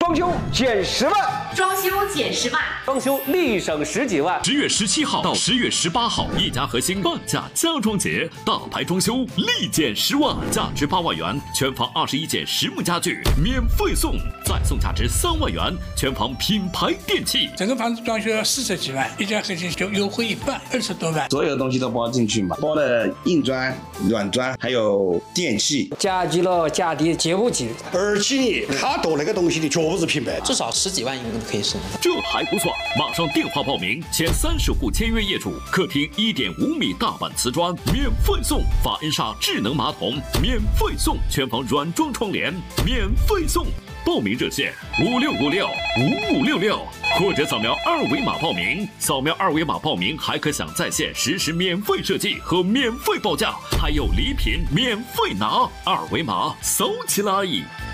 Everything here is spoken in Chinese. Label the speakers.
Speaker 1: 装修减10万，
Speaker 2: 装修减10万，
Speaker 1: 装修立省10几万。
Speaker 3: 10月17号到10月18号，一家核心半价家装节，大牌装修立减10万，价值8万元，全房21件实木家具免费送，再送价值3万元，全房品牌电器。
Speaker 4: 整个房子装修要40几万，一家核心就优惠一半，20多万。
Speaker 5: 所有东西都包进去嘛，包了硬砖、软砖，还有电器，
Speaker 6: 加急了价低接不起，
Speaker 7: 而且他做那个东西的绝不是平白，
Speaker 8: 至少10几万应该可以省。
Speaker 3: 这还不错，马上电话报名，前30户签约业主，客厅1.5米大板瓷砖免费送，法恩莎智能马桶免费送，全房软装窗帘免费送。报名热线56565566，或者扫描2维码报名。扫描2维码报名还可享在线实时免费设计和免费报价，还有礼品免费拿。2维码搜起来。